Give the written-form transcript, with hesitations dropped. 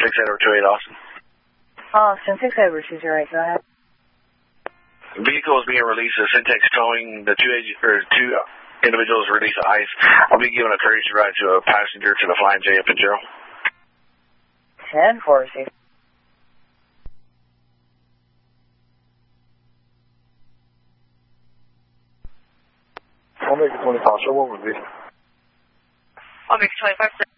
over 28 Austin. Austin, 6 over 208, go ahead. The vehicle is being released to Syntex Towing. The two individuals released to ICE. I'll be giving a courtesy ride to a passenger to the Flying J up in Gerald. 10-4, I'll make it 25, so what would be? I'll make it 25, sir.